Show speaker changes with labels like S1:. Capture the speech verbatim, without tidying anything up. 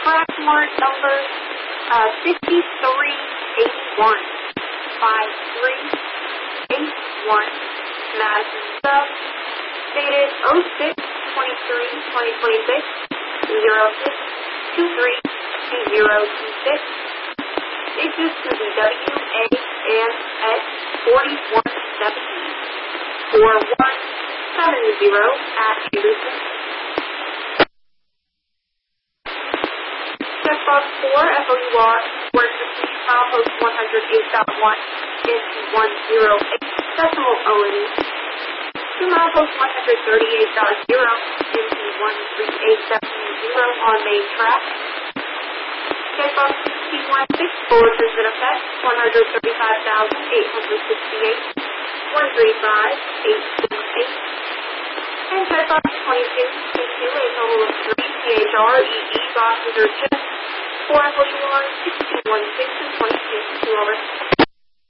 S1: track mark number uh, fifty-three eighty-one. five three eight one. Madison Sub. Dated oh six twenty-three twenty twenty-six. zero six two three two zero two six. Issues to the W A N X forty-one seventeen. four one seven zero at Anderson. Checkbox four, F O U R, word fifteen, milepost one oh eight point one, into one oh eight, decimal O N E. To milepost one thirty-eight point zero, into one three eight seven zero on main track. Checkbox sixty-one, six, forward is in effect, one hundred thirty-five thousand eight hundred sixty-eight, one three five eight six eight. And checkbox twenty-two, twenty-two, a total of three C H R E E boxes are checked. four F O U R, sixteen one six and twenty-two, two over.